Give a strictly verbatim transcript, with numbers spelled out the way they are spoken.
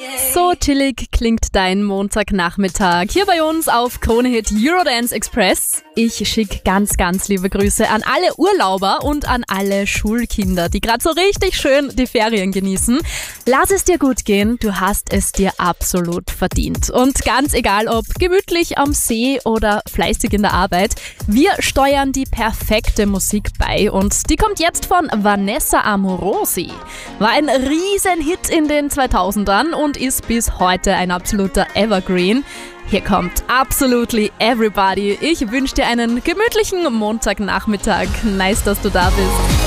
So chillig klingt dein Montagnachmittag hier bei uns auf Krone-Hit Eurodance Express. Ich schicke ganz, ganz liebe Grüße an alle Urlauber und an alle Schulkinder, die gerade so richtig schön die Ferien genießen. Lass es dir gut gehen, du hast es dir absolut verdient. Und ganz egal ob gemütlich am See oder fleißig in der Arbeit, wir steuern die perfekte Musik bei und die kommt jetzt von Vanessa Amorosi. War ein Riesenhit in den zweitausendern und ist bis heute ein absoluter Evergreen. Hier kommt Absolutely Everybody. Ich wünsche dir einen gemütlichen Montagnachmittag. Nice, dass du da bist.